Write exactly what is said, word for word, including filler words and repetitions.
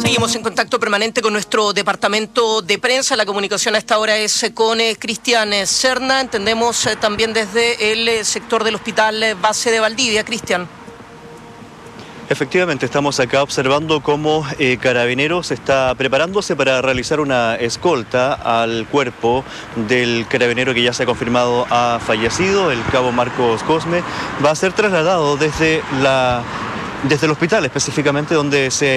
Seguimos en contacto permanente con nuestro departamento de prensa. La comunicación a esta hora es con eh, Cristian Serna. Entendemos eh, también desde el eh, sector del Hospital eh, Base de Valdivia. Cristian. Efectivamente, estamos acá observando cómo eh, Carabineros está preparándose para realizar una escolta al cuerpo del carabinero que ya se ha confirmado ha fallecido, el cabo Marcos Cosme. Va a ser trasladado desde, la, desde el hospital específicamente donde se